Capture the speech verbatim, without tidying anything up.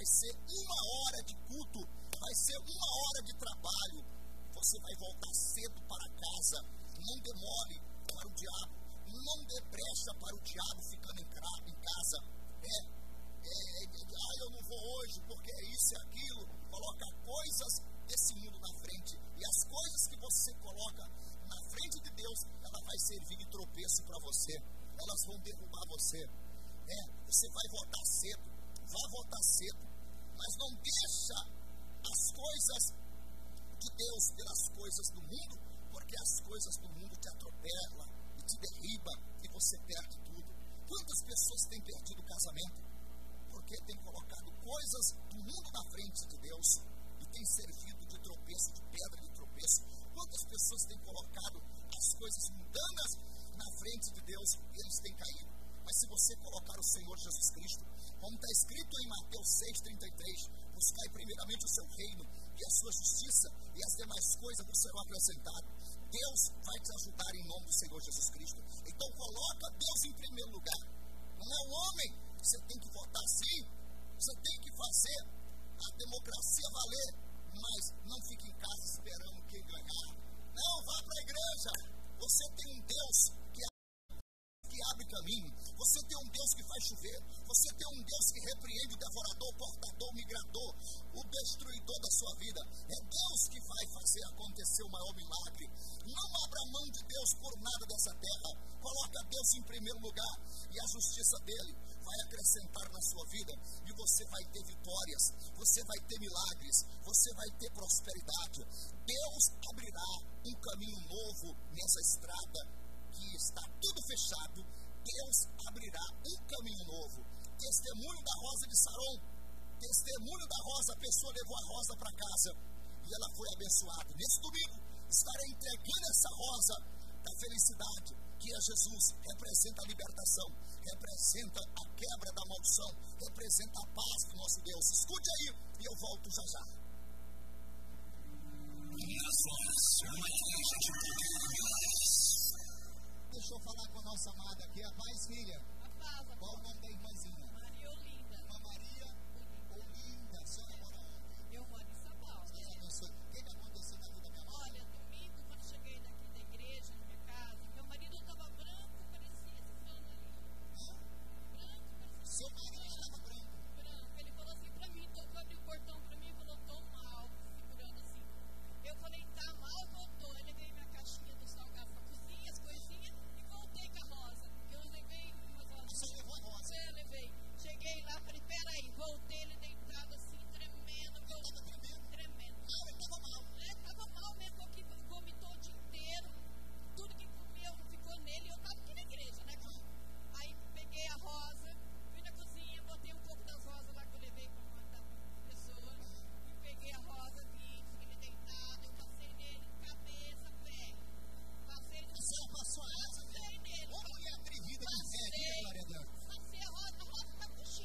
vai ser uma hora de culto, vai ser uma hora de trabalho. Você vai voltar cedo para casa. Não demore para o diabo, não dê brecha para o diabo ficando em casa. É, é, é, ah, eu não vou hoje porque é isso e aquilo. Coloca coisas desse mundo na frente, e as coisas que você coloca na frente de Deus, ela vai servir de tropeço para você, elas vão derrubar você. É, você vai votar cedo, vai votar cedo, mas não deixa as coisas de Deus pelas coisas do mundo, porque as coisas do mundo te atropelam e te derriba e você perde tudo. Quantas pessoas têm perdido o casamento porque têm colocado coisas do mundo na frente de Deus e têm servido de tropeço, de pedra de tropeço? Quantas pessoas têm colocado as coisas mundanas na frente de Deus e eles têm caído? Mas se você colocar o Senhor Jesus Cristo, como está escrito em Mateus seis, trinta e três, buscai primeiramente o seu reino e a sua justiça, e as demais coisas vos serão acrescentadas. Deus vai te ajudar em nome do Senhor Jesus Cristo. Então coloca Deus em primeiro lugar. Não é o homem que você tem que votar sim, você tem que fazer a democracia valer, mas não fique em casa esperando quem ganhar. Não, vá para a igreja. Você tem um Deus que que abre caminho, você tem um Deus que faz chover, você tem um Deus que repreende o devorador, o portador, o migrador, o destruidor da sua vida. É Deus que vai fazer acontecer o maior milagre. Não abra mão de Deus por nada dessa terra. Coloca Deus em primeiro lugar e a justiça dele vai acrescentar na sua vida, e você vai ter vitórias, você vai ter milagres, você vai ter prosperidade. Deus abrirá um caminho novo nessa estrada que está tudo fechado. Deus abrirá um caminho novo. Testemunho da rosa de Saron, testemunho da rosa, a pessoa levou a rosa para casa e ela foi abençoada. Nesse domingo estarei entregando essa rosa da felicidade, que é Jesus. Representa a libertação, representa a quebra da maldição, representa a paz do nosso Deus. Escute aí e eu volto já já. Deixa eu falar com a nossa amada aqui, a paz, filha. A paz, Qual o nome da irmãzinha?